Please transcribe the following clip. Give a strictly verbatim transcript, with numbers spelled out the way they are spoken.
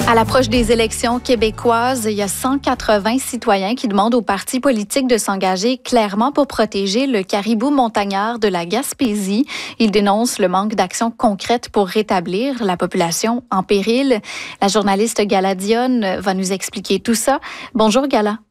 À l'approche des élections québécoises, il y a cent quatre-vingts citoyens qui demandent aux partis politiques de s'engager clairement pour protéger le caribou montagnard de la Gaspésie. Ils dénoncent le manque d'actions concrètes pour rétablir la population en péril. La journaliste Gala Dionne va nous expliquer tout ça. Bonjour Gala.